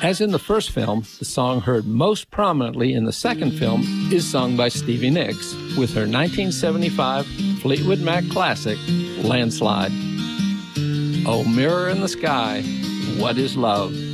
As in the first film, the song heard most prominently in the second film is sung by Stevie Nicks with her 1975 Fleetwood Mac classic, Landslide. Oh, mirror in the sky, what is love?